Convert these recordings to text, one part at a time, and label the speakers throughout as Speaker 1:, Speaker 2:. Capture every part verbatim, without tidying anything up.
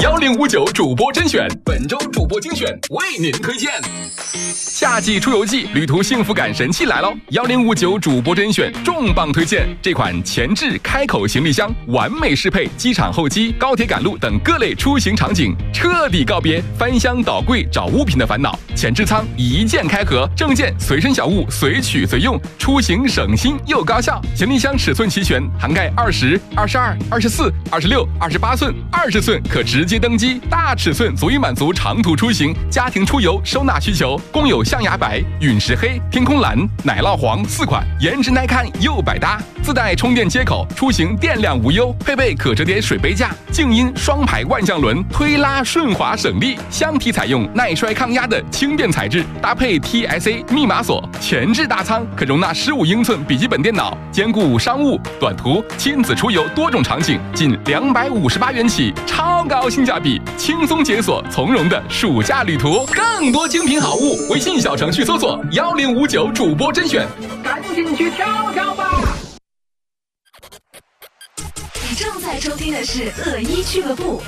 Speaker 1: 幺零五九主播甄选，本周主播精选为您推荐。夏季出游季，旅途幸福感神器来喽！幺零五九主播甄选重磅推荐，这款前置开口行李箱完美适配机场候机、高铁赶路等各类出行场景，彻底告别翻箱倒柜找物品的烦恼。前置仓一键开合，证件随身小物随取随用，出行省心又高效。行李箱尺寸齐全，涵盖二十、二十二、二十四、二十六、二十八寸、二十寸可直接登机，大尺寸足以满足长途出行、家庭出游收纳需求。共有象牙白、陨石黑、天空蓝、奶酪黄四款，颜值耐看又百搭。自带充电接口，出行电量无忧。配备可折叠水杯架、静音双排万向轮，推拉顺滑省力。箱体采用耐摔抗压的轻便材质，搭配 T S A 密码锁。前置大仓可容纳十五英寸笔记本电脑，兼顾商务、短途、亲子出游多种场景，仅两百五十八元起，超高性价比，轻松解锁从容的暑假旅途。更多精品好物，微信小程序搜索幺零五九主播甄选，赶紧去挑挑吧！
Speaker 2: 你正在收听的是恶一俱乐部。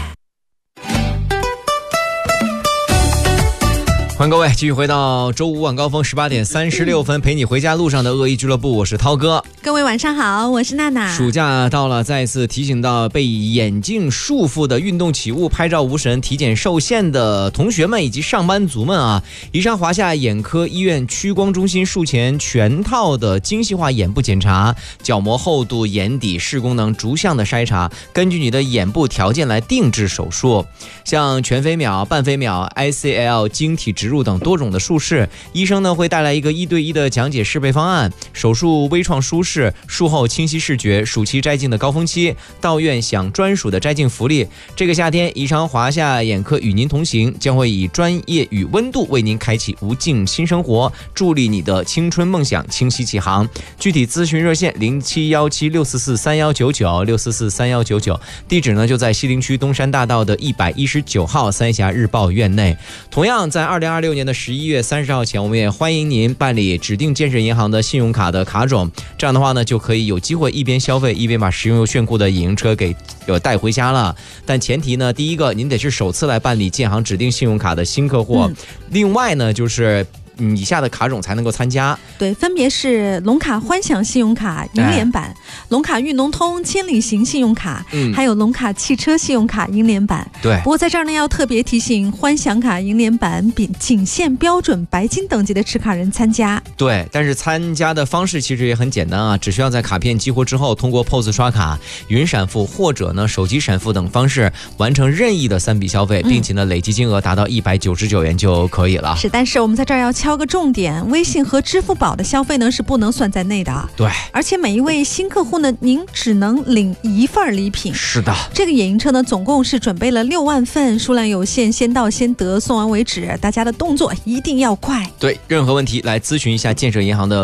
Speaker 3: 欢迎各位继续回到周五晚高峰十八点三十六分，陪你回家路上的恶意俱乐部，我是涛哥。
Speaker 4: 各位晚上好，我是娜娜。
Speaker 3: 暑假到了，再一次提醒到被眼镜束缚的运动起雾、拍照无神、体检受限的同学们以及上班族们啊！宜昌华夏眼科医院屈光中心术前全套的精细化眼部检查，角膜厚度、眼底、视功能逐项的筛查，根据你的眼部条件来定制手术。像全飞秒、半飞秒、I C L 晶体植入等多种的术式，医生呢会带来一个一对一的讲解适配方案，手术微创舒适，术后清晰视觉，暑期摘镜的高峰期，到院享专属的摘镜福利。这个夏天，宜昌华夏眼科与您同行，将会以专业与温度为您开启无镜新生活，助力你的青春梦想清晰起航。具体咨询热线零七幺七六四四三幺九九六四四三幺九九，地址呢就在西陵区东山大道的一百一十九号三峡日报院内。同样在二零二六年的十一月三十号前，我们也欢迎您办理指定建设银行的信用卡的卡种，这样的话呢就可以有机会一边消费一边把实用又炫酷的野营车给有带回家了。但前提呢，第一个您得是首次来办理建行指定信用卡的新客户，嗯、另外呢就是嗯，以下的卡种才能够参加。
Speaker 4: 对，分别是龙卡欢享信用卡银联版、哎、龙卡运农通千里行信用卡、嗯、还有龙卡汽车信用卡银联版。
Speaker 3: 对，
Speaker 4: 不过在这儿呢要特别提醒，欢享卡银联版仅仅限标准白金等级的持卡人参加。
Speaker 3: 对，但是参加的方式其实也很简单啊，只需要在卡片激活之后，通过 P O S 刷卡、云闪付或者呢手机闪付等方式完成任意的三笔消费，并且呢累计金额达到一百九十九元就可以了。
Speaker 4: 是，但是我们在这儿要敲个重点，微信和支付宝的消费呢是不能算在内的。
Speaker 3: 对，
Speaker 4: 而且每一位新客户呢，您只能领一份礼品。
Speaker 3: 是的，
Speaker 4: 这个野营车呢，总共是准备了六万份，数量有限，先到先得，送完为止。大家的动作一定要快。
Speaker 3: 对，任何问题来咨询一下建设银行的